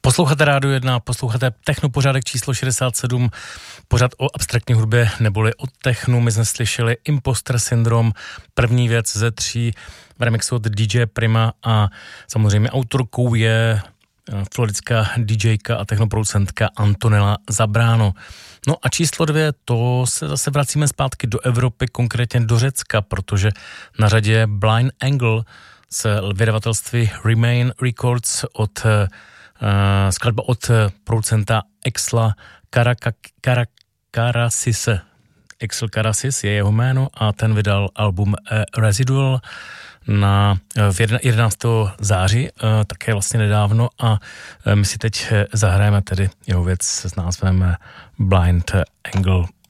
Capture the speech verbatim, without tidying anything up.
Posloucháte Rádio jedna, posloucháte Technopořádek číslo šedesát sedm, pořad o abstraktní hudbě neboli o technu. My jsme slyšeli Imposter Syndrome, první věc ze tří v remixu od D J Prima a samozřejmě autorkou je floridská DJka a technoproducentka Antonella Zabráno. No a číslo dvě, to se zase vracíme zpátky do Evropy, konkrétně do Řecka, protože na řadě je Blind Angle z vydavatelství Remain Records od uh, skladba od producenta Exla Karakasise. Exl Karasis je jeho jméno a ten vydal album uh, Residual na v jedenáctého září, uh, také vlastně nedávno a uh, my si teď zahrajeme tedy jeho věc s názvem Blind Angle.